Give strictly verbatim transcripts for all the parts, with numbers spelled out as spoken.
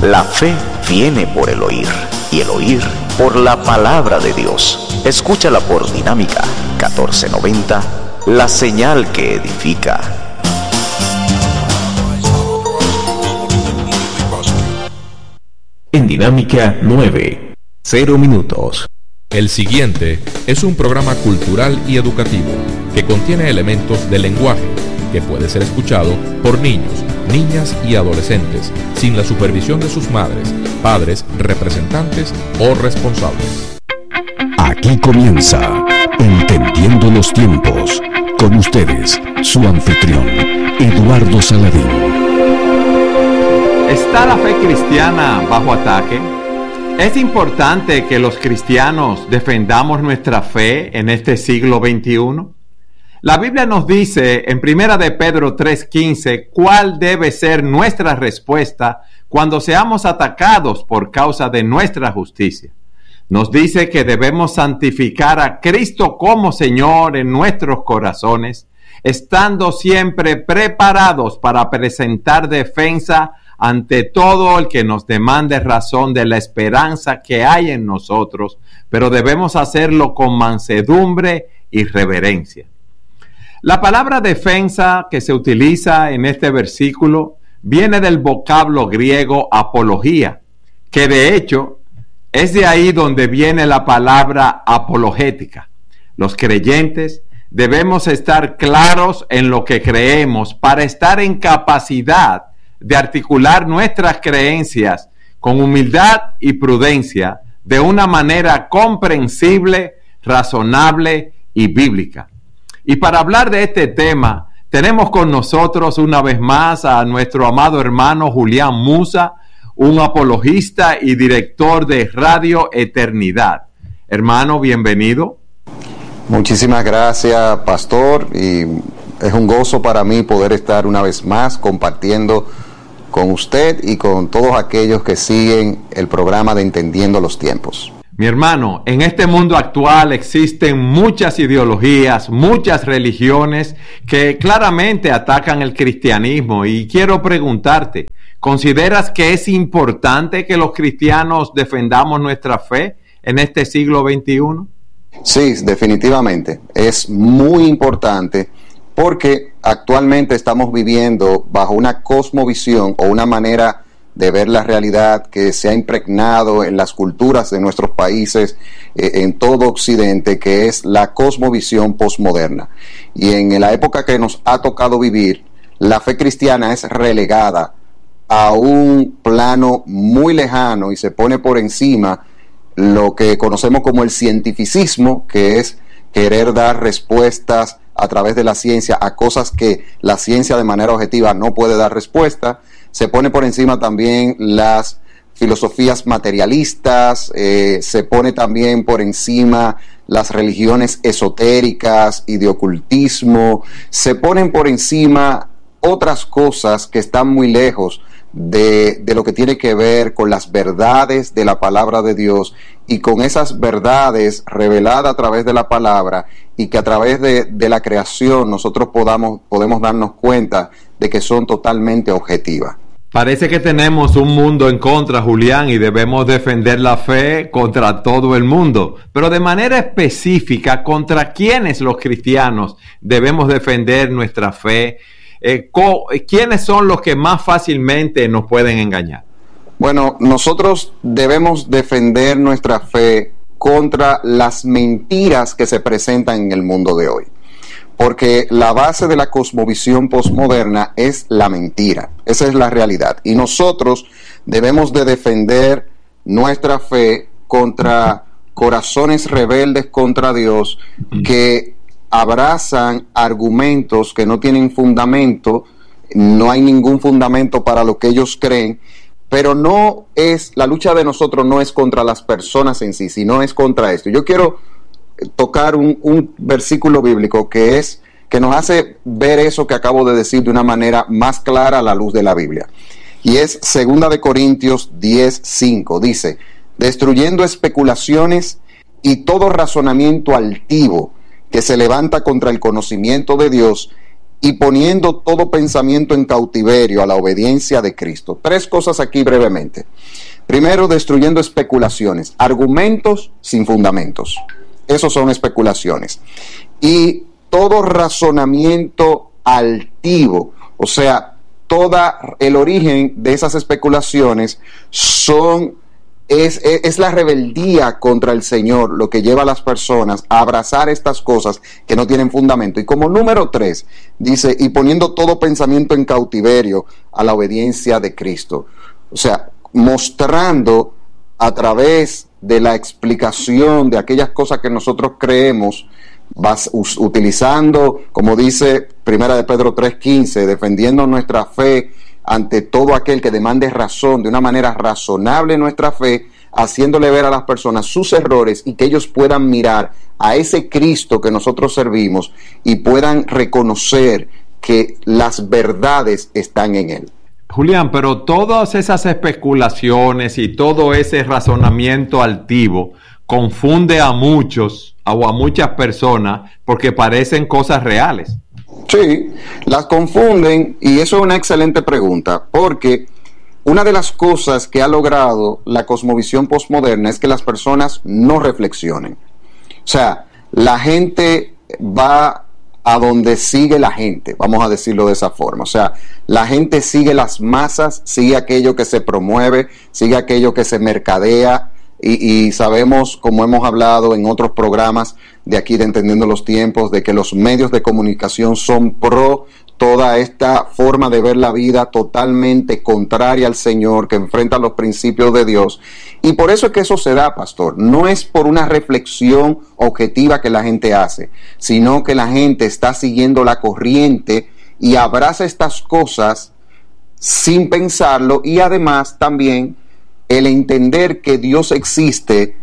La fe viene por el oír, y el oír por la palabra de Dios. Escúchala por Dinámica catorce noventa, la señal que edifica. En Dinámica nueve, cero minutos. El siguiente es un programa cultural y educativo que contiene elementos del lenguaje que puede ser escuchado por niños, niñas y adolescentes sin la supervisión de sus madres, padres, representantes o responsables. Aquí comienza Entendiendo los Tiempos. Con ustedes, su anfitrión, Eduardo Saladín. ¿Está la fe cristiana bajo ataque? ¿Es importante que los cristianos defendamos nuestra fe en este siglo veintiuno? La Biblia nos dice en Primera de Pedro tres quince cuál debe ser nuestra respuesta cuando seamos atacados por causa de nuestra justicia. Nos dice que debemos santificar a Cristo como Señor en nuestros corazones, estando siempre preparados para presentar defensa ante todo el que nos demande razón de la esperanza que hay en nosotros, pero debemos hacerlo con mansedumbre y reverencia. La palabra defensa que se utiliza en este versículo viene del vocablo griego apología, que de hecho es de ahí donde viene la palabra apologética. Los creyentes debemos estar claros en lo que creemos para estar en capacidad de articular nuestras creencias con humildad y prudencia de una manera comprensible, razonable y bíblica. Y para hablar de este tema, tenemos con nosotros una vez más a nuestro amado hermano Julián Musa, un apologista y director de Radio Eternidad. Hermano, bienvenido. Muchísimas gracias, pastor, y es un gozo para mí poder estar una vez más compartiendo con usted y con todos aquellos que siguen el programa de Entendiendo los Tiempos. Mi hermano, en este mundo actual existen muchas ideologías, muchas religiones que claramente atacan el cristianismo, y quiero preguntarte, ¿consideras que es importante que los cristianos defendamos nuestra fe en este siglo veintiuno? Sí, definitivamente. Es muy importante porque actualmente estamos viviendo bajo una cosmovisión o una manera de ver la realidad que se ha impregnado en las culturas de nuestros países, eh, en todo Occidente, que es la cosmovisión posmoderna. Y en la época que nos ha tocado vivir, la fe cristiana es relegada a un plano muy lejano y se pone por encima lo que conocemos como el cientificismo, que es querer dar respuestas a través de la ciencia a cosas que la ciencia de manera objetiva no puede dar respuesta. Se pone por encima también las filosofías materialistas, eh, se pone también por encima las religiones esotéricas y de ocultismo, se ponen por encima otras cosas que están muy lejos de, de lo que tiene que ver con las verdades de la palabra de Dios, y con esas verdades reveladas a través de la palabra, y que a través de, de la creación nosotros podamos, podemos darnos cuenta de que son totalmente objetivas. Parece que tenemos un mundo en contra, Julián, y debemos defender la fe contra todo el mundo. Pero de manera específica, ¿contra quiénes los cristianos debemos defender nuestra fe? Eh, ¿Quiénes son los que más fácilmente nos pueden engañar? Bueno, nosotros debemos defender nuestra fe contra las mentiras que se presentan en el mundo de hoy. Porque la base de la cosmovisión posmoderna es la mentira. Esa es la realidad. Y nosotros debemos de defender nuestra fe contra corazones rebeldes contra Dios, que abrazan argumentos que no tienen fundamento, no hay ningún fundamento para lo que ellos creen, pero no es, la lucha de nosotros no es contra las personas en sí, sino es contra esto. Yo quiero tocar un, un versículo bíblico que es que nos hace ver eso que acabo de decir de una manera más clara a la luz de la Biblia, y es segunda de Corintios diez cinco. Dice: destruyendo especulaciones y todo razonamiento altivo que se levanta contra el conocimiento de Dios, y poniendo todo pensamiento en cautiverio a la obediencia de Cristo. Tres cosas aquí brevemente. Primero, destruyendo especulaciones, argumentos sin fundamentos. Esos son especulaciones. Y todo razonamiento altivo, o sea, todo el origen de esas especulaciones son, es, es, es la rebeldía contra el Señor lo que lleva a las personas a abrazar estas cosas que no tienen fundamento. Y como número tres, dice, y poniendo todo pensamiento en cautiverio a la obediencia de Cristo. O sea, mostrando a través de la explicación de aquellas cosas que nosotros creemos, vas, utilizando, como dice Primera de Pedro tres quince, defendiendo nuestra fe ante todo aquel que demande razón, de una manera razonable nuestra fe, haciéndole ver a las personas sus errores y que ellos puedan mirar a ese Cristo que nosotros servimos y puedan reconocer que las verdades están en Él. Julián, pero todas esas especulaciones y todo ese razonamiento altivo confunde a muchos o a muchas personas porque parecen cosas reales. Sí, las confunden, y eso es una excelente pregunta, porque una de las cosas que ha logrado la cosmovisión postmoderna es que las personas no reflexionen. O sea, la gente va a donde sigue la gente, vamos a decirlo de esa forma. O sea, la gente sigue las masas, sigue aquello que se promueve, sigue aquello que se mercadea, y, y sabemos, como hemos hablado en otros programas de aquí de Entendiendo los Tiempos, de que los medios de comunicación son pro toda esta forma de ver la vida totalmente contraria al Señor, que enfrenta los principios de Dios. Y por eso es que eso se da, pastor. No es por una reflexión objetiva que la gente hace, sino que la gente está siguiendo la corriente y abraza estas cosas sin pensarlo, y además también el entender que Dios existe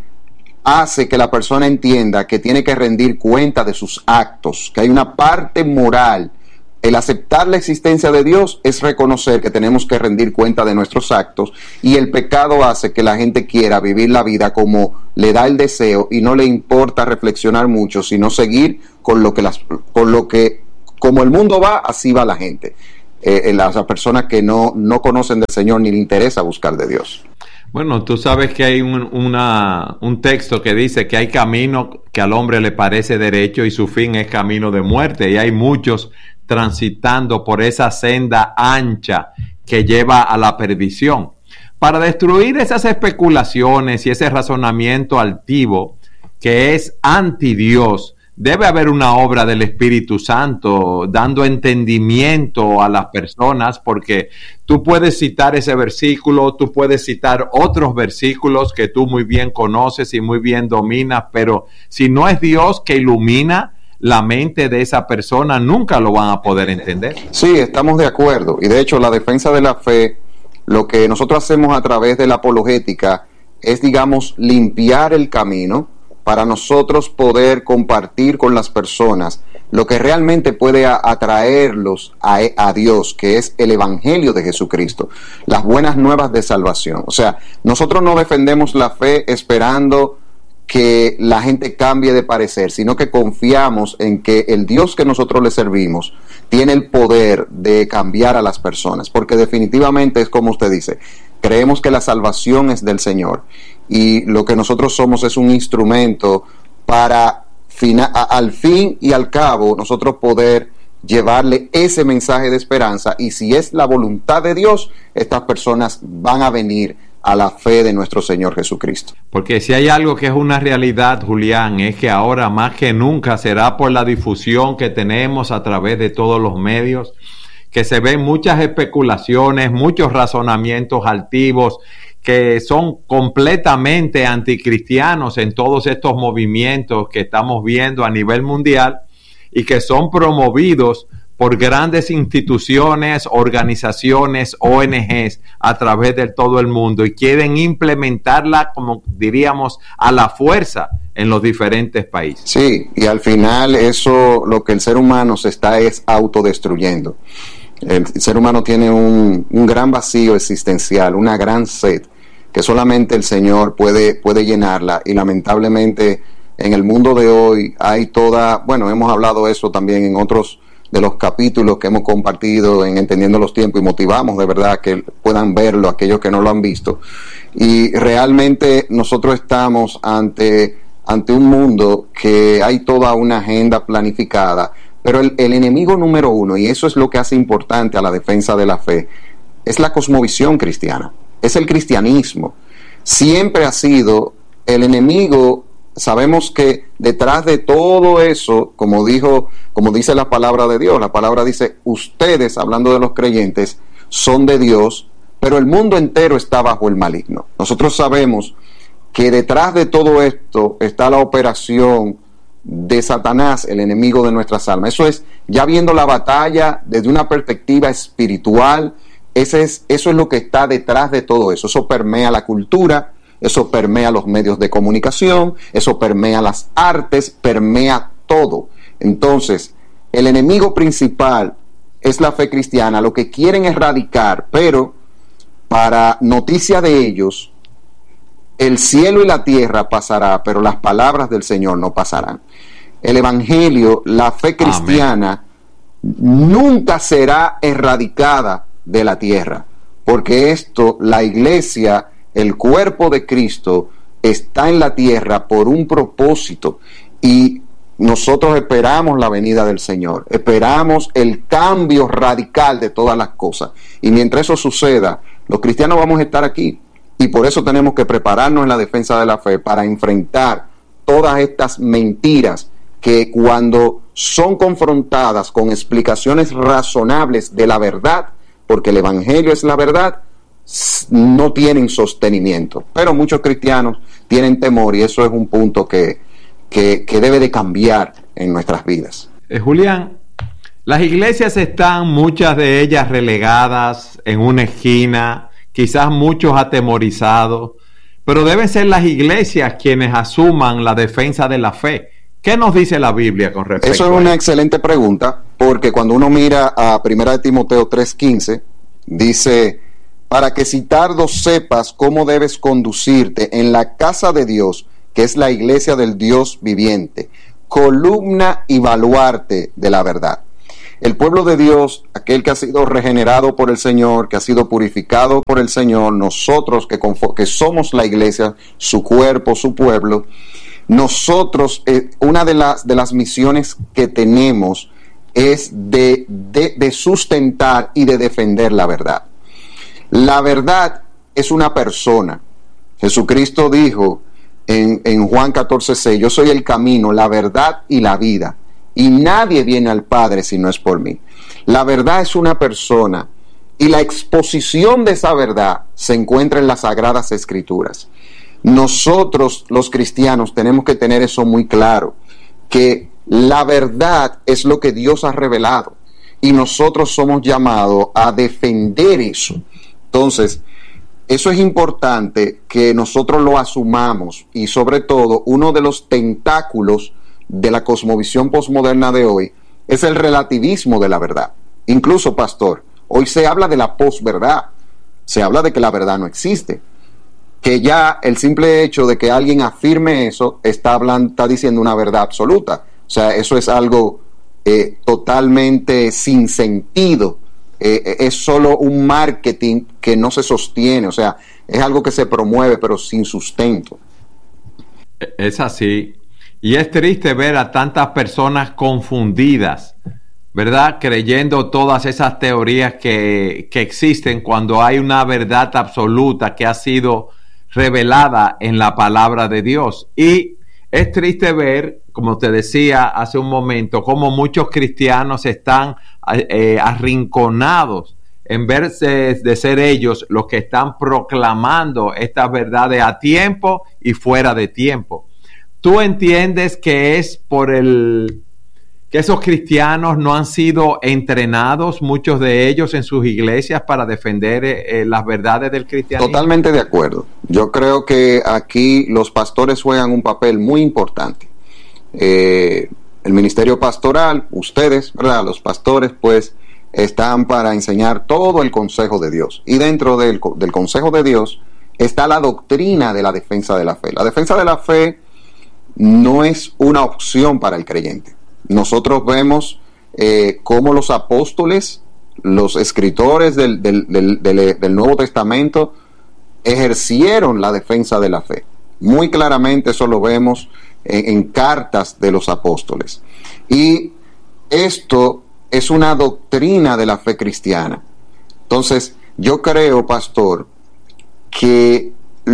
hace que la persona entienda que tiene que rendir cuenta de sus actos, que hay una parte moral. El aceptar la existencia de Dios es reconocer que tenemos que rendir cuenta de nuestros actos, y el pecado hace que la gente quiera vivir la vida como le da el deseo y no le importa reflexionar mucho, sino seguir con lo que las, con lo que, como el mundo va, así va la gente. Eh, las personas que no, no conocen del Señor ni le interesa buscar de Dios. Bueno, tú sabes que hay un, una, un texto que dice que hay camino que al hombre le parece derecho y su fin es camino de muerte, y hay muchos transitando por esa senda ancha que lleva a la perdición. Para destruir esas especulaciones y ese razonamiento altivo que es anti Dios, debe haber una obra del Espíritu Santo dando entendimiento a las personas, porque tú puedes citar ese versículo, tú puedes citar otros versículos que tú muy bien conoces y muy bien dominas, pero si no es Dios que ilumina la mente de esa persona, nunca lo van a poder entender. Sí, estamos de acuerdo. Y de hecho, la defensa de la fe, lo que nosotros hacemos a través de la apologética es, digamos, limpiar el camino para nosotros poder compartir con las personas lo que realmente puede a, atraerlos a, a Dios, que es el Evangelio de Jesucristo, las buenas nuevas de salvación. O sea, nosotros no defendemos la fe esperando que la gente cambie de parecer, sino que confiamos en que el Dios que nosotros le servimos tiene el poder de cambiar a las personas, porque definitivamente es como usted dice, creemos que la salvación es del Señor, y lo que nosotros somos es un instrumento para fina, a, al fin y al cabo nosotros poder llevarle ese mensaje de esperanza, y si es la voluntad de Dios, estas personas van a venir a la fe de nuestro Señor Jesucristo. Porque si hay algo que es una realidad, Julián, es que ahora más que nunca será por la difusión que tenemos a través de todos los medios, que se ven muchas especulaciones, muchos razonamientos altivos que son completamente anticristianos en todos estos movimientos que estamos viendo a nivel mundial y que son promovidos por grandes instituciones, organizaciones, O N Ges a través de todo el mundo, y quieren implementarla, como diríamos, a la fuerza en los diferentes países. Sí, y al final eso, lo que el ser humano se está es autodestruyendo. El ser humano tiene un, un gran vacío existencial, una gran sed, que solamente el Señor puede, puede llenarla, y lamentablemente en el mundo de hoy hay toda, bueno, hemos hablado eso también en otros de los capítulos que hemos compartido en Entendiendo los Tiempos, y motivamos de verdad que puedan verlo aquellos que no lo han visto. Y realmente nosotros estamos ante, ante un mundo que hay toda una agenda planificada, pero el, el enemigo número uno, y eso es lo que hace importante a la defensa de la fe, es la cosmovisión cristiana, es el cristianismo. Siempre ha sido el enemigo. Sabemos que detrás de todo eso, como dijo, como dice la palabra de Dios, la palabra dice, ustedes, hablando de los creyentes, son de Dios, pero el mundo entero está bajo el maligno. Nosotros sabemos que detrás de todo esto está la operación de Satanás, el enemigo de nuestras almas. Eso es, ya viendo la batalla desde una perspectiva espiritual, ese es, eso es lo que está detrás de todo eso. Eso permea la cultura, eso permea los medios de comunicación, eso permea las artes, permea todo. Entonces, el enemigo principal es la fe cristiana. Lo que quieren erradicar, pero para noticia de ellos, el cielo y la tierra pasará, pero las palabras del Señor no pasarán. El evangelio, la fe cristiana, amén, nunca será erradicada de la tierra, porque esto, la iglesia, el cuerpo de Cristo, está en la tierra por un propósito, y nosotros esperamos la venida del Señor, esperamos el cambio radical de todas las cosas, y mientras eso suceda, los cristianos vamos a estar aquí, y por eso tenemos que prepararnos en la defensa de la fe para enfrentar todas estas mentiras que, cuando son confrontadas con explicaciones razonables de la verdad, porque el evangelio es la verdad, no tienen sostenimiento. Pero muchos cristianos tienen temor, y eso es un punto que, que, que debe de cambiar en nuestras vidas. Eh, Julián, las iglesias están, muchas de ellas, relegadas en una esquina, quizás muchos atemorizados, pero deben ser las iglesias quienes asuman la defensa de la fe. ¿Qué nos dice la Biblia con respecto a eso? Eso es una excelente pregunta, porque cuando uno mira a primera de Timoteo tres quince, dice: para que si tardo sepas cómo debes conducirte en la casa de Dios, que es la iglesia del Dios viviente, columna y baluarte de la verdad. El pueblo de Dios, aquel que ha sido regenerado por el Señor, que ha sido purificado por el Señor, nosotros que, que somos la iglesia, su cuerpo, su pueblo, nosotros, eh, una de las, de las misiones que tenemos es de, de, de sustentar y de defender la verdad. La verdad es una persona. Jesucristo dijo en, en Juan catorce seis, yo soy el camino, la verdad y la vida, y nadie viene al Padre si no es por mí. La verdad es una persona, y la exposición de esa verdad se encuentra en las Sagradas Escrituras. Nosotros, los cristianos, tenemos que tener eso muy claro, que la verdad es lo que Dios ha revelado, y nosotros somos llamados a defender eso. Entonces, eso es importante que nosotros lo asumamos, y sobre todo, uno de los tentáculos de la cosmovisión posmoderna de hoy es el relativismo de la verdad. Incluso, pastor, hoy se habla de la posverdad, se habla de que la verdad no existe, que ya el simple hecho de que alguien afirme eso está, hablando, está diciendo una verdad absoluta. O sea, eso es algo eh, totalmente sin sentido. Eh, es solo un marketing que no se sostiene, o sea, es algo que se promueve pero sin sustento. Es así, y es triste ver a tantas personas confundidas, ¿verdad? Creyendo todas esas teorías que, que existen cuando hay una verdad absoluta que ha sido revelada en la palabra de Dios. Y es triste ver, como te decía hace un momento, cómo muchos cristianos están eh, arrinconados en vez de ser ellos los que están proclamando estas verdades a tiempo y fuera de tiempo. ¿Tú entiendes que es por el que esos cristianos no han sido entrenados, muchos de ellos en sus iglesias, para defender eh, las verdades del cristianismo? Totalmente de acuerdo. Yo creo que aquí los pastores juegan un papel muy importante. Eh, el ministerio pastoral, ustedes, ¿verdad? Los pastores, pues, están para enseñar todo el consejo de Dios. Y dentro del, del consejo de Dios está la doctrina de la defensa de la fe. La defensa de la fe no es una opción para el creyente. Nosotros vemos eh, cómo los apóstoles, los escritores del, del, del, del, del Nuevo Testamento ejercieron la defensa de la fe. Muy claramente eso lo vemos en, en cartas de los apóstoles. Y esto es una doctrina de la fe cristiana. Entonces, yo creo, pastor, que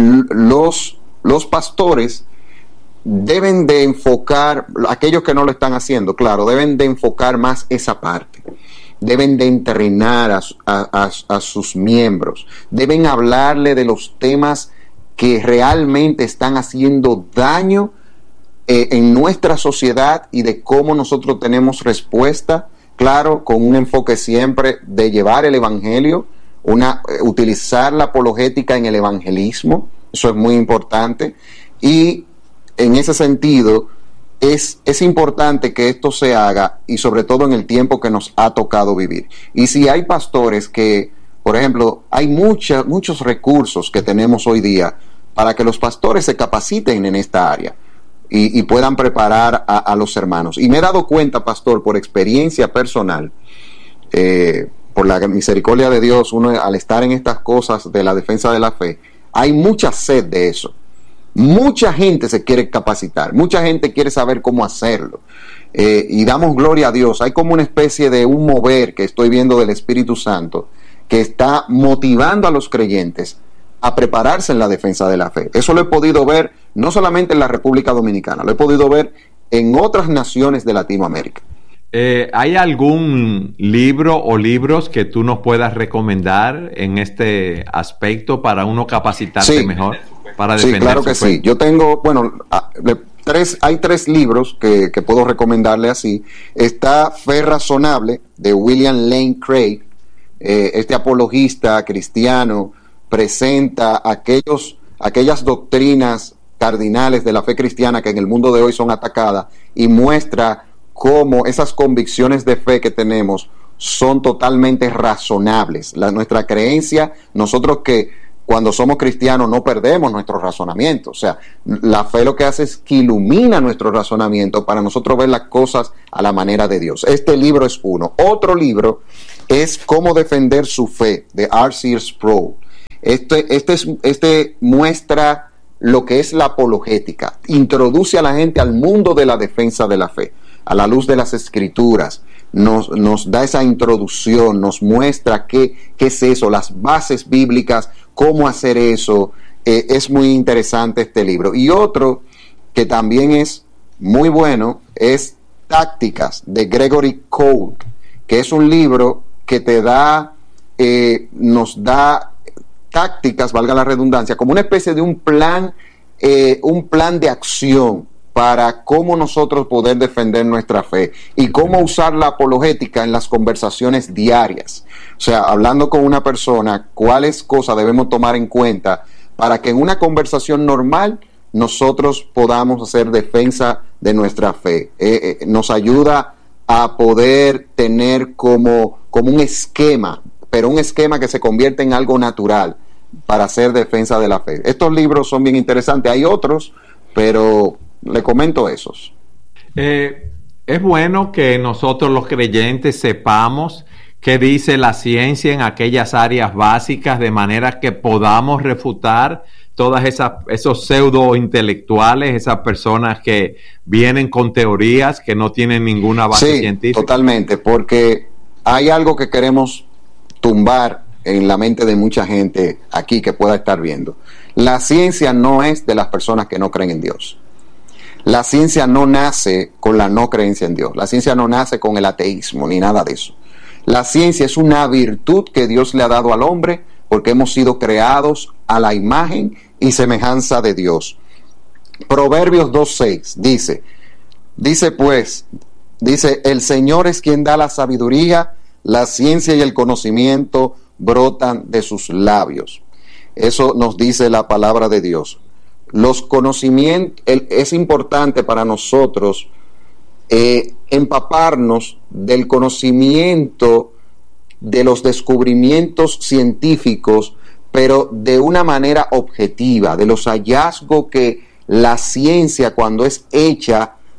los, los pastores deben de enfocar, aquellos que no lo están haciendo, claro, deben de enfocar más esa parte. Deben de entrenar a, a, a, a sus miembros. Deben hablarle de los temas que realmente están haciendo daño eh, en nuestra sociedad y de cómo nosotros tenemos respuesta, claro, con un enfoque siempre de llevar el evangelio, una, eh, utilizar la apologética en el evangelismo, eso es muy importante, y en ese sentido es, es importante que esto se haga, y sobre todo en el tiempo que nos ha tocado vivir. Y si hay pastores que, por ejemplo, hay mucha, muchos recursos que tenemos hoy día para que los pastores se capaciten en esta área y, y puedan preparar a, a los hermanos. Y me he dado cuenta, pastor, por experiencia personal, eh, por la misericordia de Dios, uno al estar en estas cosas de la defensa de la fe, hay mucha sed de eso. Mucha gente se quiere capacitar, mucha gente quiere saber cómo hacerlo, eh, y damos gloria a Dios. Hay como una especie de un mover que estoy viendo del Espíritu Santo que está motivando a los creyentes a prepararse en la defensa de la fe. Eso lo he podido ver no solamente en la República Dominicana, lo he podido ver en otras naciones de Latinoamérica. Eh, ¿Hay algún libro o libros que tú nos puedas recomendar en este aspecto para uno capacitarse sí. mejor? Para defender sí, claro que fe. sí. Yo tengo, bueno, tres, hay tres libros que, que puedo recomendarle así. Está Fe Razonable, de William Lane Craig. Eh, este apologista cristiano presenta aquellos, aquellas doctrinas cardinales de la fe cristiana que en el mundo de hoy son atacadas y muestra cómo esas convicciones de fe que tenemos son totalmente razonables. La, nuestra creencia, nosotros que cuando somos cristianos no perdemos nuestro razonamiento. O sea, la fe lo que hace es que ilumina nuestro razonamiento para nosotros ver las cosas a la manera de Dios. Este libro es uno. Otro libro es Cómo defender su fe, de R. C. Sproul. Este, este, es, este muestra lo que es la apologética. Introduce a la gente al mundo de la defensa de la fe, a la luz de las Escrituras. Nos, nos da esa introducción, nos muestra qué, qué es eso, las bases bíblicas, cómo hacer eso. Eh, es muy interesante este libro. Y otro que también es muy bueno es Tácticas, de Gregory Cole, que es un libro que te da, eh, nos da tácticas, valga la redundancia, como una especie de un plan, eh, un plan de acción para cómo nosotros poder defender nuestra fe y cómo usar la apologética en las conversaciones diarias. O sea, hablando con una persona, cuáles cosas debemos tomar en cuenta para que en una conversación normal nosotros podamos hacer defensa de nuestra fe. Eh, eh, nos ayuda a poder tener como, como un esquema, pero un esquema que se convierte en algo natural para hacer defensa de la fe. Estos libros son bien interesantes. Hay otros, pero le comento esos. Eh, es bueno que nosotros los creyentes sepamos qué dice la ciencia en aquellas áreas básicas, de manera que podamos refutar todas esas esos pseudo intelectuales, esas personas que vienen con teorías que no tienen ninguna base sí, científica. Totalmente, porque hay algo que queremos tumbar en la mente de mucha gente aquí que pueda estar viendo. La ciencia no es de las personas que no creen en Dios. La ciencia no nace con la no creencia en Dios. La ciencia no nace con el ateísmo ni nada de eso. La ciencia es una virtud que Dios le ha dado al hombre porque hemos sido creados a la imagen y semejanza de Dios. Proverbios dos seis dice, dice pues, dice, el Señor es quien da la sabiduría, la ciencia y el conocimiento brotan de sus labios. Eso nos dice la palabra de Dios. Los conocimientos, el, es importante para nosotros eh, empaparnos del conocimiento de los descubrimientos científicos, pero de una manera objetiva, de los hallazgos que la ciencia, cuando es hecha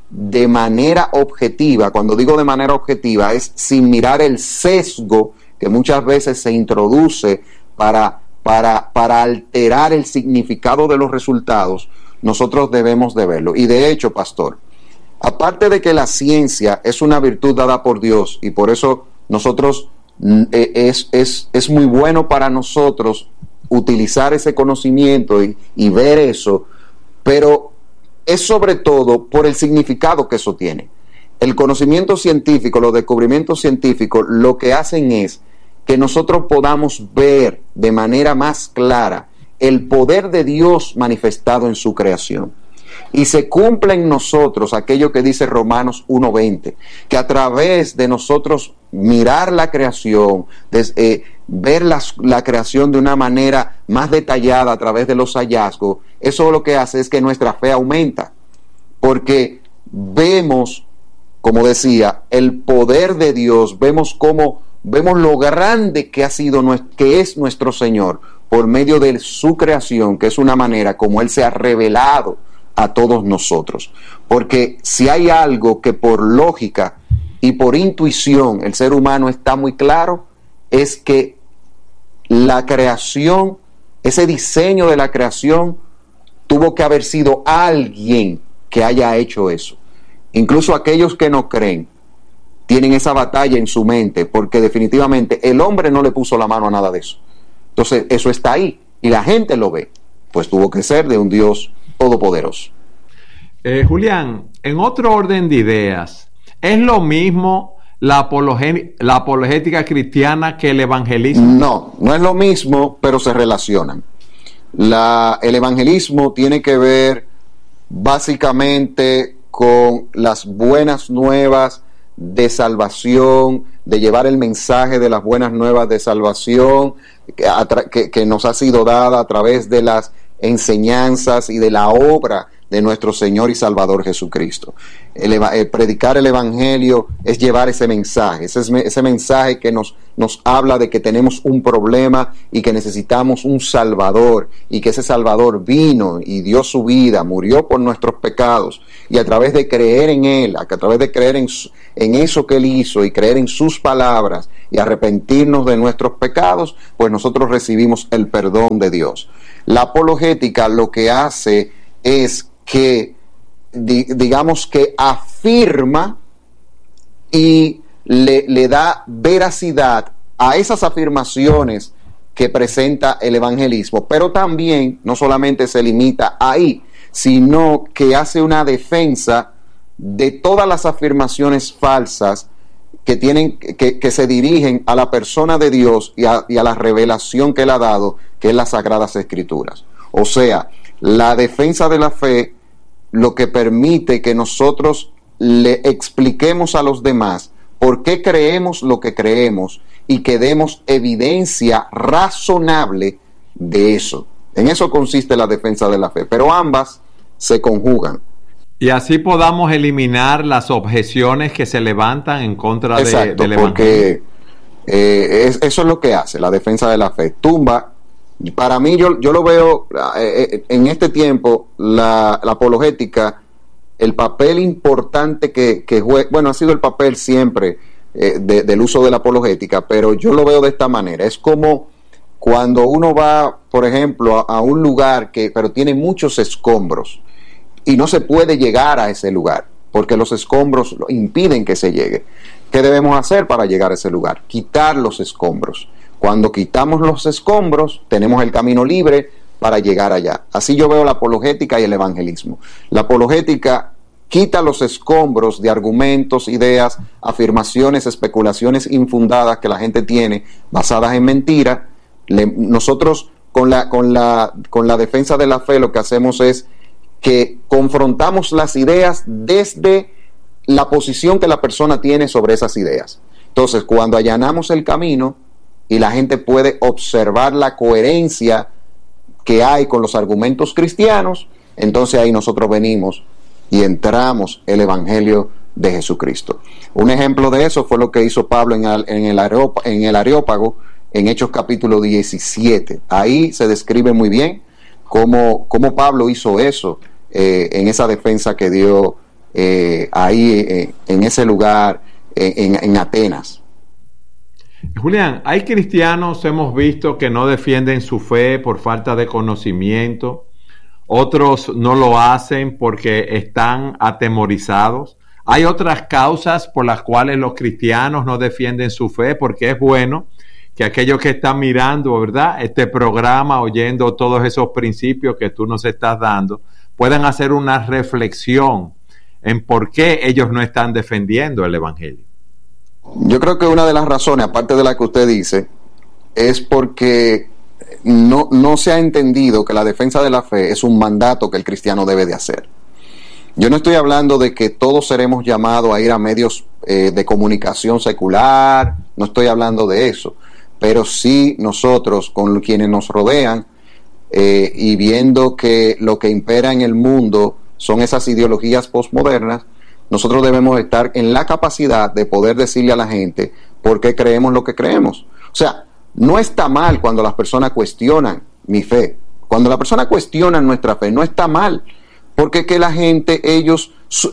de manera objetiva. Cuando digo de manera objetiva, es sin mirar el sesgo que muchas veces se introduce para, para, para alterar el significado de los resultados. Nosotros debemos de verlo. Y de hecho, pastor, aparte de que la ciencia es una virtud dada por Dios, y por eso nosotros es, es, es muy bueno para nosotros utilizar ese conocimiento y, y ver eso, pero es sobre todo por el significado que eso tiene. El conocimiento científico, los descubrimientos científicos, lo que hacen es que nosotros podamos ver de manera más clara el poder de Dios manifestado en su creación. Y se cumple en nosotros aquello que dice Romanos uno veinte, que a través de nosotros mirar la creación, des, eh, ver la, la creación de una manera más detallada a través de los hallazgos, eso lo que hace es que nuestra fe aumenta, porque vemos, como decía, el poder de Dios, vemos cómo, vemos lo grande que ha sido, que es nuestro Señor, por medio de su creación, que es una manera como Él se ha revelado a todos nosotros. Porque si hay algo que por lógica y por intuición el ser humano está muy claro, es que la creación, ese diseño de la creación, tuvo que haber sido alguien que haya hecho eso. Incluso aquellos que no creen tienen esa batalla en su mente, porque definitivamente el hombre no le puso la mano a nada de eso. Entonces eso está ahí y la gente lo ve, pues tuvo que ser de un Dios todopoderoso. Eh, Julián, en otro orden de ideas, ¿es lo mismo la, apologe- la apologética cristiana que el evangelismo? No, no es lo mismo, pero se relacionan. La, el evangelismo tiene que ver básicamente con las buenas nuevas de salvación, de llevar el mensaje de las buenas nuevas de salvación que, tra- que, que nos ha sido dada a través de las enseñanzas y de la obra de nuestro Señor y Salvador Jesucristo. El, el predicar el evangelio es llevar ese mensaje, ese, ese mensaje que nos, nos habla de que tenemos un problema y que necesitamos un Salvador, y que ese Salvador vino y dio su vida, murió por nuestros pecados, y a través de creer en Él, a través de creer en, en eso que Él hizo y creer en sus palabras y arrepentirnos de nuestros pecados, pues nosotros recibimos el perdón de Dios. La apologética lo que hace es que, di, digamos que afirma y le, le da veracidad a esas afirmaciones que presenta el evangelismo, pero también no solamente se limita ahí, sino que hace una defensa de todas las afirmaciones falsas que tienen, que, que se dirigen a la persona de Dios y a, y a la revelación que Él ha dado, que es las Sagradas Escrituras. O sea, la defensa de la fe lo que permite que nosotros le expliquemos a los demás por qué creemos lo que creemos y que demos evidencia razonable de eso. En eso consiste la defensa de la fe, pero ambas se conjugan. Y así podamos eliminar las objeciones que se levantan en contra Exacto, de, del evangelio. Porque eh, es, eso es lo que hace la defensa de la fe. Tumba. Para mí, yo, yo lo veo eh, en este tiempo, la, la apologética, el papel importante que, que juega, bueno, ha sido el papel siempre eh, de, del uso de la apologética, pero yo lo veo de esta manera. Es como cuando uno va, por ejemplo, a, a un lugar que, pero tiene muchos escombros y no se puede llegar a ese lugar porque los escombros impiden que se llegue. ¿Qué debemos hacer para llegar a ese lugar? Quitar los escombros. Cuando quitamos los escombros, tenemos el camino libre para llegar allá. Así yo veo la apologética y el evangelismo. La apologética quita los escombros de argumentos, ideas, afirmaciones, especulaciones infundadas que la gente tiene, basadas en mentiras. Le, nosotros con la, con, la, con la defensa de la fe lo que hacemos es que confrontamos las ideas desde la posición que la persona tiene sobre esas ideas. Entonces, cuando allanamos el camino y la gente puede observar la coherencia que hay con los argumentos cristianos, entonces ahí nosotros venimos y entramos el Evangelio de Jesucristo. Un ejemplo de eso fue lo que hizo Pablo en el, en el, Areópago, en el Areópago, en Hechos capítulo diecisiete. Ahí se describe muy bien cómo, cómo Pablo hizo eso, eh, en esa defensa que dio eh, ahí eh, en ese lugar, eh, en, en Atenas. Julián, hay cristianos, hemos visto, que no defienden su fe por falta de conocimiento. Otros no lo hacen porque están atemorizados. Hay otras causas por las cuales los cristianos no defienden su fe, porque es bueno que aquellos que están mirando, ¿verdad?, este programa, oyendo todos esos principios que tú nos estás dando, puedan hacer una reflexión en por qué ellos no están defendiendo el Evangelio. Yo creo que una de las razones, aparte de la que usted dice, es porque no, no se ha entendido que la defensa de la fe es un mandato que el cristiano debe de hacer. Yo no estoy hablando de que todos seremos llamados a ir a medios eh, de comunicación secular, no estoy hablando de eso, pero sí nosotros, con quienes nos rodean, eh, y viendo que lo que impera en el mundo son esas ideologías postmodernas, nosotros debemos estar en la capacidad de poder decirle a la gente por qué creemos lo que creemos. O sea, no está mal cuando las personas cuestionan mi fe. Cuando las personas cuestionan nuestra fe, no está mal, porque que la gente, ellos,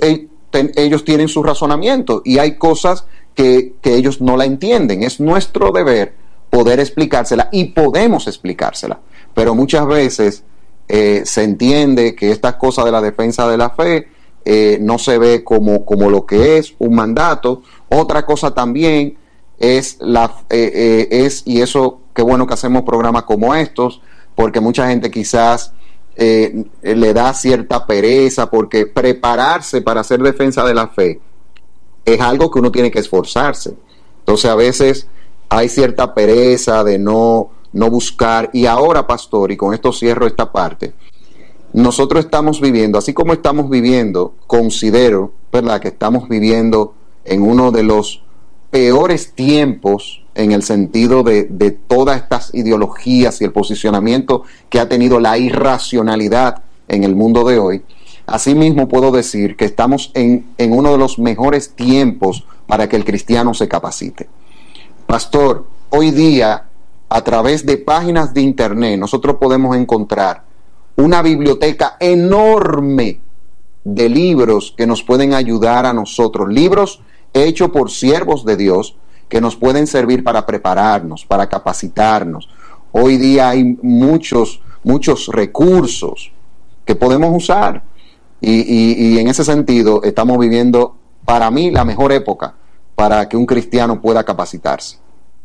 ellos tienen su razonamiento y hay cosas que, que ellos no la entienden. Es nuestro deber poder explicársela y podemos explicársela. Pero muchas veces eh, se entiende que estas cosas de la defensa de la fe eh, no se ve como, como lo que es un mandato. Otra cosa también es, la, eh, eh, es y eso, qué bueno que hacemos programas como estos, porque mucha gente quizás eh, le da cierta pereza, porque prepararse para hacer defensa de la fe es algo que uno tiene que esforzarse. Entonces a veces hay cierta pereza de no, no buscar. Y ahora, pastor, y con esto cierro esta parte, nosotros estamos viviendo, así como estamos viviendo, considero, ¿verdad?, que estamos viviendo en uno de los peores tiempos en el sentido de, de todas estas ideologías y el posicionamiento que ha tenido la irracionalidad en el mundo de hoy. Asimismo puedo decir que estamos en, en uno de los mejores tiempos para que el cristiano se capacite. Pastor, hoy día, a través de páginas de internet, nosotros podemos encontrar una biblioteca enorme de libros que nos pueden ayudar a nosotros, libros hechos por siervos de Dios que nos pueden servir para prepararnos, para capacitarnos. Hoy día hay muchos, muchos recursos que podemos usar y, y, y en ese sentido estamos viviendo, para mí, la mejor época para que un cristiano pueda capacitarse.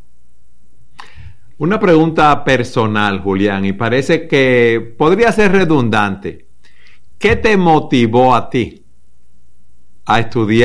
Una pregunta personal, Julián, y parece que podría ser redundante. ¿Qué te motivó a ti a estudiar